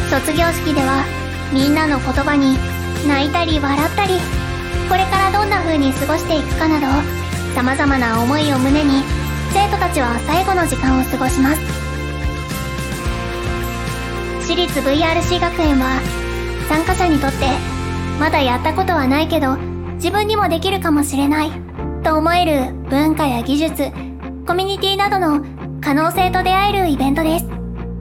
卒業式ではみんなの言葉に泣いたり笑ったり、これからどんな風に過ごしていくかなど様々な思いを胸に生徒たちは最後の時間を過ごします。私立 VRC 学園は参加者にとってまだやったことはないけど自分にもできるかもしれないと思える文化や技術、コミュニティなどの可能性と出会えるイベントです。